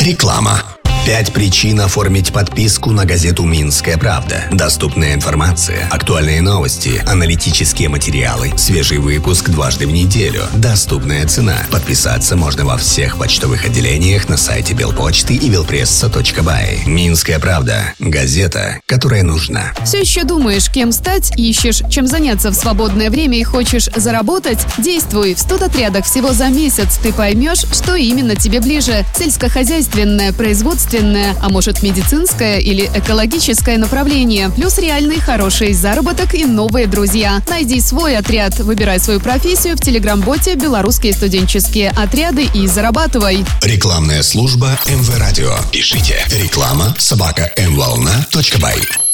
Реклама. 5 причин оформить подписку на газету «Минская правда». Доступная информация, актуальные новости, аналитические материалы, свежий выпуск дважды в неделю, доступная цена. Подписаться можно во всех почтовых отделениях на сайте Белпочты и belpressa.by. «Минская правда» – газета, которая нужна. Все еще думаешь, кем стать, ищешь, чем заняться в свободное время и хочешь заработать? Действуй! В студотрядах всего за месяц ты поймешь, что именно тебе ближе. Сельскохозяйственное, производственное, а может медицинское или экологическое направление. Плюс реальный хороший заработок и новые друзья. Найди свой отряд, выбирай свою профессию в телеграм-боте «Белорусские студенческие отряды» и зарабатывай. Рекламная служба МВ Радио. Пишите реклама@mvolna.by.